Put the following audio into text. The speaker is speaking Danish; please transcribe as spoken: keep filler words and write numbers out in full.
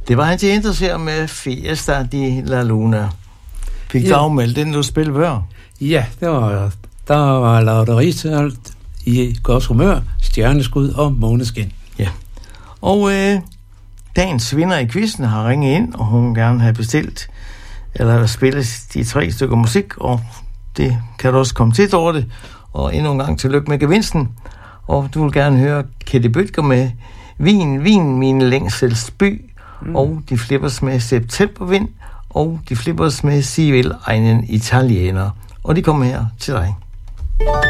Det var han til interesser med Fiesta di la Luna. Fik Ja. du afmeldt den, du spillede før? Ja, det var, der var lotteri i godt humør, stjerneskud og måneskin. Ja. Og øh, dagens vinder i quizzen har ringet ind, og hun gerne have bestilt, eller spillet de tre stykker musik, og det kan du også komme til over det. Og endnu en gang tillykke med gevinsten. Og du vil gerne høre Ketty Bøtger med Vin, Vin, min længselsby, mm. og de Flippers med Septembervind, og de Flippers med Sie will einen Italiener. Og de kommer her til dig.